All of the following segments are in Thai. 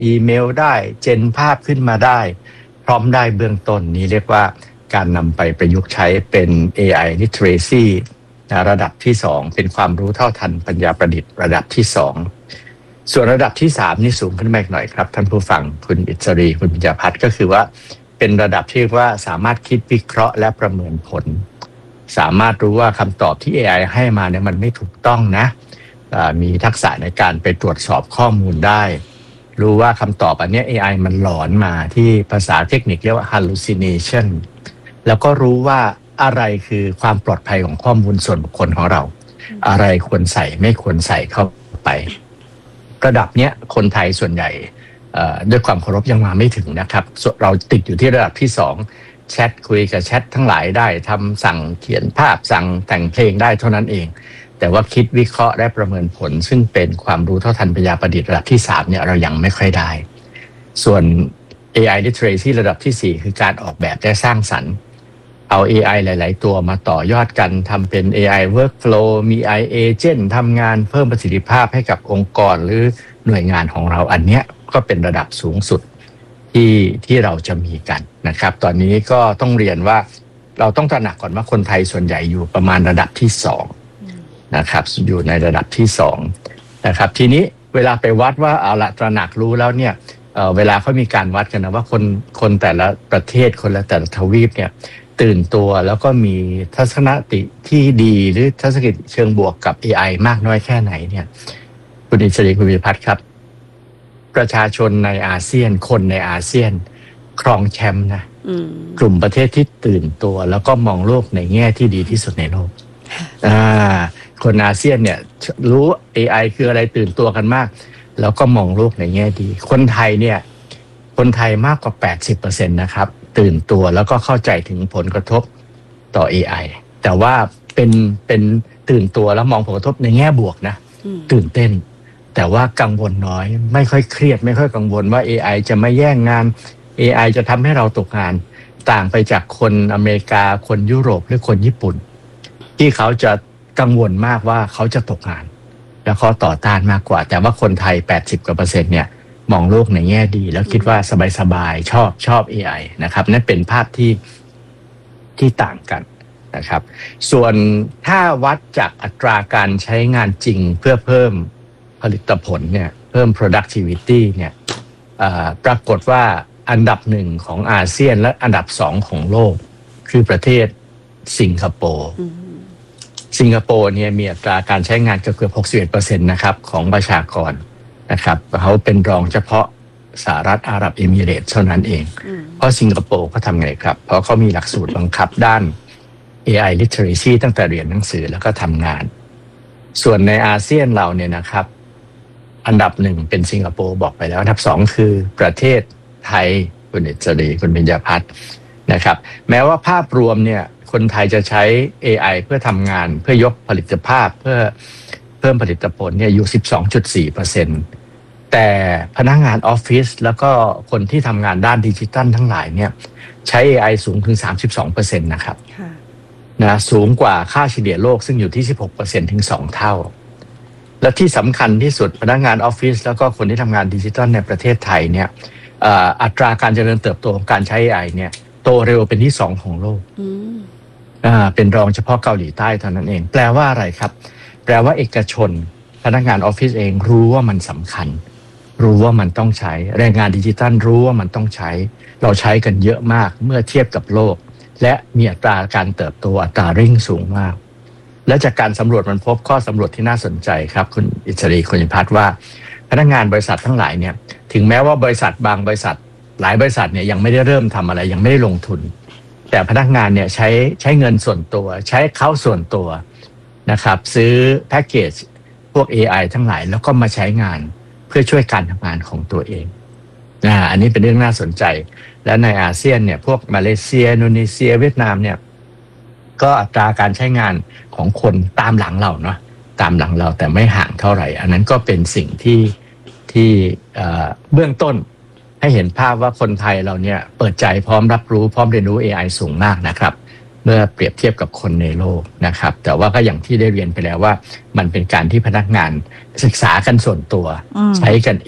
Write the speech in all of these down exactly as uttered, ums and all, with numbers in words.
อีเมลได้เจนภาพขึ้นมาได้พร้อมได้เบื้องต้นนี้เรียกว่าการนำไปประยุกต์ใช้เป็น เอ ไอ literacy ระดับที่สองเป็นความรู้เท่าทันปัญญาประดิษฐ์ระดับที่สองส่วนระดับที่สามนี่สูงขึ้นมาอีกหน่อยครับท่านผู้ฟังคุณอิสรีคุณปัญญาพัฒน์ก็คือว่าเป็นระดับที่เรียกว่าสามารถคิดวิเคราะห์และประเมินผลสามารถรู้ว่าคำตอบที่ เอ ไอ ให้มาเนี่ยมันไม่ถูกต้องนะมีทักษะในการไปตรวจสอบข้อมูลได้รู้ว่าคำตอบอันนี้ เอ ไอ มันหลอนมาที่ภาษาเทคนิคเรียกว่า hallucination แล้วก็รู้ว่าอะไรคือความปลอดภัยของข้อมูลส่วนบุคคลของเราอะไรควรใส่ไม่ควรใส่เข้าไประดับเนี้ยคนไทยส่วนใหญ่ด้วยความเคารพยังมาไม่ถึงนะครับเราติดอยู่ที่ระดับที่สองแชทคุยกับแชททั้งหลายได้ทำสั่งเขียนภาพสั่งแต่งเพลงได้เท่านั้นเองแต่ว่าคิดวิเคราะห์และประเมินผลซึ่งเป็นความรู้เท่าทันปัญญาประดิษฐ์ระดับที่สามเนี่ยเรายังไม่ค่อยได้ส่วน เอ ไอ literacy ระดับที่สี่คือการออกแบบและสร้างสรรค์เอา เอ ไอ หลายๆตัวมาต่อยอดกันทำเป็น เอ ไอ workflow มี เอ ไอ agent ทำงานเพิ่มประสิทธิภาพให้กับองค์กรหรือหน่วยงานของเราอันเนี้ยก็เป็นระดับสูงสุดที่ที่เราจะมีกันนะครับตอนนี้ก็ต้องเรียนว่าเราต้องตระหนักก่อนว่าคนไทยส่วนใหญ่อยู่ประมาณระดับที่สองนะครับอยู่ในระดับที่สองนะครับทีนี้เวลาไปวัดว่าเอาละตระหนักรู้แล้วเนี่ย เอ่อเวลาเขามีการวัดกันนะว่าคนคนแต่ละประเทศคนละแต่ละทวีปเนี่ยตื่นตัวแล้วก็มีทัศนคติที่ดีหรือทัศนคติเชิงบวกกับ เอ ไอ มากน้อยแค่ไหนเนี่ยคุณอิสรีคุณวิพัฒน์ครับประชาชนในอาเซียนคนในอาเซียนครองแชมป์นะกลุ่มประเทศที่ตื่นตัวแล้วก็มองโลกในแง่ที่ดีที่สุดในโลกอ่าคนอาเซียนเนี่ยรู้ เอ ไอ คืออะไรตื่นตัวกันมากแล้วก็มองโลกในแง่ดีคนไทยเนี่ยคนไทยมากกว่า แปดสิบเปอร์เซ็นต์ นะครับตื่นตัวแล้วก็เข้าใจถึงผลกระทบต่อ เอ ไอ แต่ว่าเป็นเป็นตื่นตัวแล้วมองผลกระทบในแง่บวกนะตื่นเต้นแต่ว่ากังวลน้อยไม่ค่อยเครียดไม่ค่อยกังวลว่า เอ ไอ จะมาแย่งงาน เอ ไอ จะทำให้เราตกงานต่างไปจากคนอเมริกาคนยุโรปหรือคนญี่ปุ่นที่เขาจะกังวลมากว่าเขาจะตกงานแล้วเขาต่อต้านมากกว่าแต่ว่าคนไทยแปดสิบกว่าเปอร์เซ็นต์เนี่ยมองโลกในแง่ดีแล้วคิดว่าสบายๆชอบชอบ เอ ไอ นะครับนั่นเป็นภาพที่ที่ต่างกันนะครับส่วนถ้าวัดจากอัตราการใช้งานจริงเพื่อเพิ่มผลิตผลเนี่ยเพิ่ม productivity เนี่ยปรากฏว่าอันดับหนึ่งของอาเซียนและอันดับสองของโลกคือประเทศสิงคโปร์สิงคโปร์เนี่ยมีอัตราการใช้งานเกือบ หกสิบเอ็ดเปอร์เซ็นต์ นะครับของประชากรนะครับเขาเป็นรองเฉพาะสหรัฐอาหรับเอมิเรตส์เท่านั้นเองเพราะสิงคโปร์เขาทำไงครับเพราะเขามีหลักสูตรบังคับด้าน เอ ไอ literacy ตั้งแต่เรียนหนังสือแล้วก็ทำงานส่วนในอาเซียนเราเนี่ยนะครับอันดับหนึ่งเป็นสิงคโปร์บอกไปแล้วอันดับสองคือประเทศไทยคุณอิสรีคุณเบญจพัฒน์นะครับแม้ว่าภาพรวมเนี่ยคนไทยจะใช้ เอ ไอ เพื่อทำงานเพื่อยกผลิตภาพเพื่อเพิ่มผลิตผลเนี่ยอยู่ สิบสองจุดสี่เปอร์เซ็นต์ แต่พนักงานออฟฟิศแล้วก็คนที่ทำงานด้านดิจิทัลทั้งหลายเนี่ยใช้ เอ ไอ สูงถึง สามสิบสองเปอร์เซ็นต์ นะครับนะสูงกว่าค่าเฉลี่ยโลกซึ่งอยู่ที่ สิบหกเปอร์เซ็นต์ ถึงสองเท่าและที่สำคัญที่สุดพนักงานออฟฟิศแล้วก็คนที่ทำงานดิจิทัลในประเทศไทยเนี่ยอัตราการเจริญเติบโตของการใช้ เอ ไอ เนี่ยโตเร็วเป็นที่สองของโลกอ่าเป็นรองเฉพาะเกาหลีใต้เท่านั้นเองแปลว่าอะไรครับแปลว่าเอกชนพนักงานออฟฟิศเองรู้ว่ามันสำคัญรู้ว่ามันต้องใช้แรงงานดิจิทัลรู้ว่ามันต้องใช้เราใช้กันเยอะมากเมื่อเทียบกับโลกและมีอัตราการเติบโตอัตราเร่งสูงมากและจากการสำรวจมันพบข้อสำรวจที่น่าสนใจครับคุณอิสรีคุณยิพัฒน์ว่าพนักงานบริษัททั้งหลายเนี่ยถึงแม้ว่าบริษัทบางบริษัทหลายบริษัทเนี่ยยังไม่ได้เริ่มทำอะไรยังไม่ได้ลงทุนแต่พนักงานเนี่ยใช้ใช้เงินส่วนตัวใช้เขาส่วนตัวนะครับซื้อแพ็กเกจพวก เอ ไอ ทั้งหลายแล้วก็มาใช้งานเพื่อช่วยการทำงานของตัวเองอ่าอันนี้เป็นเรื่องน่าสนใจและในอาเซียนเนี่ยพวกมาเลเซียอินโดนีเซียเวียดนามเนี่ยก็อัตราการใช้งานของคนตามหลังเราเนาะตามหลังเราแต่ไม่ห่างเท่าไหร่อันนั้นก็เป็นสิ่งที่ที่เบื้องต้นให้เห็นภาพว่าคนไทยเราเนี่ยเปิดใจพร้อมรับรู้พร้อมเรียนรู้ เอ ไอ สูงมากนะครับเมื่อเปรียบเทียบกับคนในโลกนะครับแต่ว่าก็อย่างที่ได้เรียนไปแล้วว่ามันเป็นการที่พนักงานศึกษากันส่วนตัวใช้กันเอง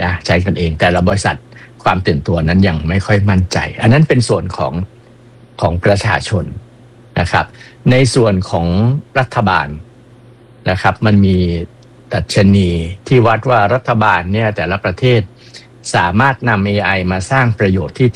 นะใช้กันเองแต่ละบริษัทความตื่นตัวนั้นยังไม่ค่อยมั่นใจอันนั้นเป็นส่วนของของประชาชนนะครับในส่วนของรัฐบาลนะครับมันมีดัชนีที่วัดว่ารัฐบาลเนี่ยแต่ละประเทศสามารถนำ เอ ไอ มาสร้างประโยชน์ที่